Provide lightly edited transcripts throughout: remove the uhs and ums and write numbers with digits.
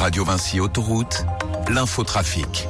Radio Vinci Autoroute, l'infotrafic.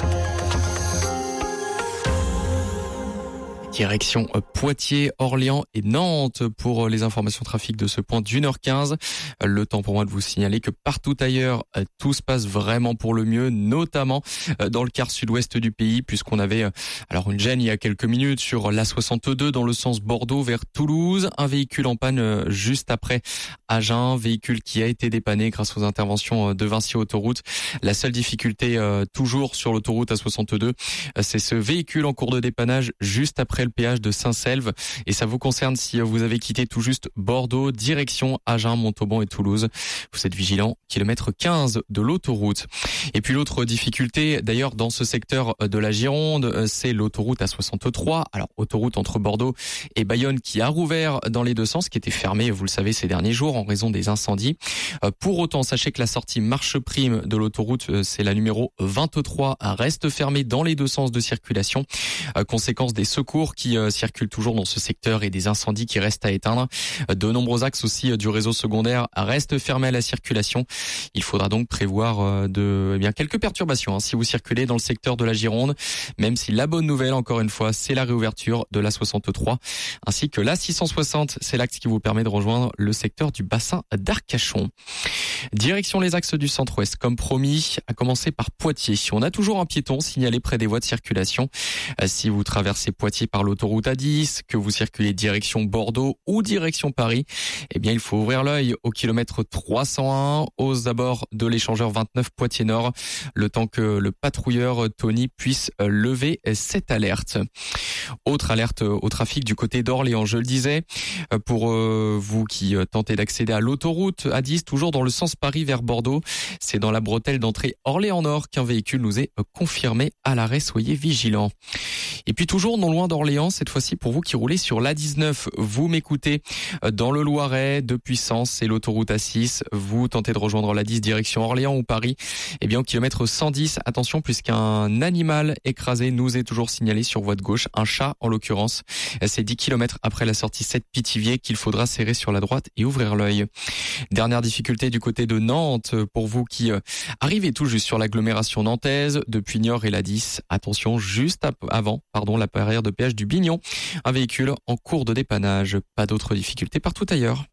Direction Poitiers, Orléans et Nantes pour les informations trafic de ce point d'1h15. Le temps pour moi de vous signaler que partout ailleurs, tout se passe vraiment pour le mieux, notamment dans le quart sud-ouest du pays, puisqu'on avait une gêne il y a quelques minutes sur l'A62 dans le sens Bordeaux vers Toulouse. Un véhicule en panne juste après Agen, véhicule qui a été dépanné grâce aux interventions de Vinci Autoroute. La seule difficulté toujours sur l'autoroute A62, c'est ce véhicule en cours de dépannage juste après le péage de Saint-Selve, et ça vous concerne si vous avez quitté tout juste Bordeaux, direction Agen, Montauban et Toulouse. Vous êtes vigilant, kilomètre 15 de l'autoroute. Et puis l'autre difficulté, d'ailleurs dans ce secteur de la Gironde, c'est l'autoroute A63. Alors autoroute entre Bordeaux et Bayonne qui a rouvert dans les deux sens, qui était fermée, vous le savez, ces derniers jours en raison des incendies. Pour autant, sachez que la sortie Marche Prime de l'autoroute, c'est la numéro 23, reste fermée dans les deux sens de circulation. Conséquence des secours qui circulent toujours dans ce secteur et des incendies qui restent à éteindre. De nombreux axes aussi du réseau secondaire restent fermés à la circulation. Il faudra donc prévoir quelques perturbations si vous circulez dans le secteur de la Gironde, même si la bonne nouvelle, encore une fois, c'est la réouverture de l'A63 ainsi que l'A660. C'est l'axe qui vous permet de rejoindre le secteur du bassin d'Arcachon. Direction les axes du centre-ouest, comme promis, à commencer par Poitiers. On a toujours un piéton signalé près des voies de circulation. Si vous traversez Poitiers par l'autoroute A10, que vous circulez direction Bordeaux ou direction Paris, il faut ouvrir l'œil au kilomètre 301, aux abords de l'échangeur 29 Poitiers Nord, le temps que le patrouilleur Tony puisse lever cette alerte. Autre alerte au trafic du côté d'Orléans, je le disais, pour vous qui tentez d'accéder à l'autoroute A10, toujours dans le sens Paris vers Bordeaux, c'est dans la bretelle d'entrée Orléans Nord qu'un véhicule nous est confirmé à l'arrêt, soyez vigilants. Et puis toujours non loin d'Orléans, cette fois-ci pour vous qui roulez sur l'A19, vous m'écoutez dans le Loiret, depuis Sens, c'est l'autoroute A6, vous tentez de rejoindre l'A10 direction Orléans ou Paris, au kilomètre 110, attention puisqu'un animal écrasé nous est toujours signalé sur voie de gauche, un chat en l'occurrence. C'est 10 km après la sortie 7 Pithiviers qu'il faudra serrer sur la droite et ouvrir l'œil. Dernière difficulté du côté de Nantes, pour vous qui arrivez tout juste sur l'agglomération nantaise, depuis Niort et l'A10, attention juste avant la barrière de péage du Bignon, un véhicule en cours de dépannage. Pas d'autres difficultés partout ailleurs.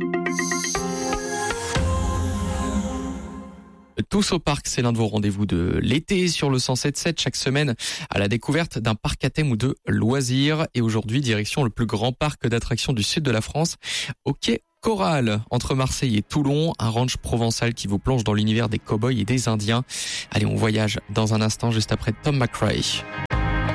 Tous au parc, c'est l'un de vos rendez-vous de l'été sur le 107.7 chaque semaine à la découverte d'un parc à thème ou de loisirs. Et aujourd'hui, direction le plus grand parc d'attractions du sud de la France, au quai Coral, entre Marseille et Toulon, un ranch provençal qui vous plonge dans l'univers des cow-boys et des Indiens. Allez, on voyage dans un instant juste après Tom McRae.